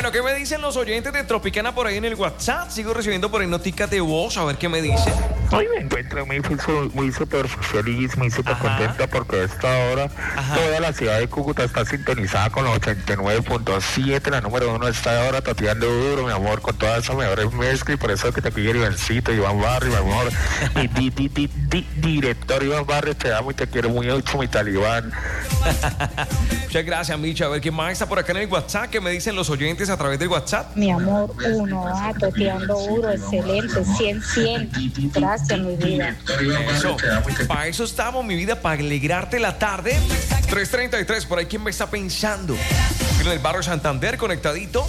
Bueno, ¿qué me dicen los oyentes de Tropicana por ahí en el WhatsApp? Sigo recibiendo por ahí noticas de voz, a ver qué me dicen. Hoy me encuentro muy súper feliz, muy súper contenta porque a esta hora toda la ciudad de Cúcuta está sintonizada con los 89.7, la número 1 está ahora tateando duro, mi amor, con todas esas mejores mezclas y por eso que te pide Ivancito, Iván Barrio, mi amor, mi director Iván Barrio, te amo y te quiero mucho, mi talibán. Muchas gracias, Micha. A ver, ¿quién más está por acá en el WhatsApp? ¿Qué me dicen los oyentes a través del WhatsApp? Mi amor, uno va toteando duro, excelente, 100. Gracias, mi vida. Eso, para eso estamos, mi vida, para alegrarte la tarde. 3:33, por ahí, ¿quién me está pensando? En el barrio Santander, conectaditos.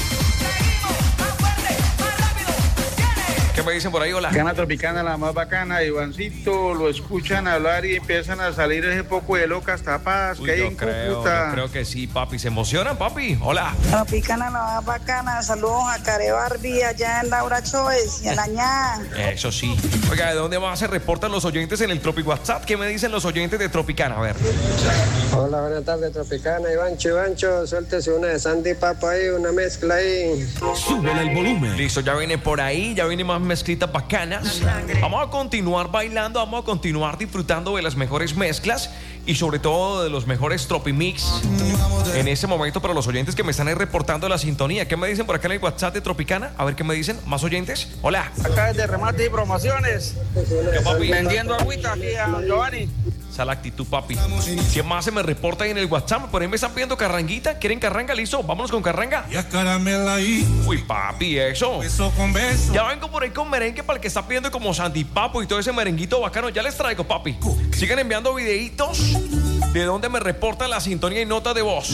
¿Qué me dicen por ahí? Hola. Gana Tropicana, la más bacana, Ivancito, lo escuchan hablar y empiezan a salir ese poco de locas tapadas que hay en Cúcuta. Yo creo que sí, papi. ¿Se emocionan, papi? Hola. Tropicana, la más bacana, saludos a Care Barbie allá en Laura Choes y en Añá. Eso sí. Oiga, ¿de dónde más se reportan los oyentes en el Tropic WhatsApp? ¿Qué me dicen los oyentes de Tropicana? A ver. Hola, buenas tardes, Tropicana. Ivancho, suéltese una de Sandy Papa ahí, una mezcla ahí. Súbele el volumen. Listo, ya viene por ahí, ya viene más mezclitas bacanas. Vamos a continuar bailando, vamos a continuar disfrutando de las mejores mezclas y sobre todo de los mejores Tropimix en ese momento para los oyentes que me están ahí reportando la sintonía. ¿Qué me dicen por acá en el WhatsApp de Tropicana? A ver qué me dicen, más oyentes. Hola. Acá es de remate y promociones. ¿Qué, papi? Vendiendo agüita aquí a Giovanni. Esa es la actitud, papi. ¿Quién más se me reporta ahí en el WhatsApp? Por ahí me están pidiendo carranguita. ¿Quieren carranga? Listo, vámonos con carranga. Ya caramela ahí. Uy, papi, eso. Beso con beso. Ya vengo por ahí con merengue para el que está pidiendo como Sandy Papo y todo ese merenguito bacano. Ya les traigo, papi. Sigan enviando videitos de donde me reporta la sintonía y nota de voz.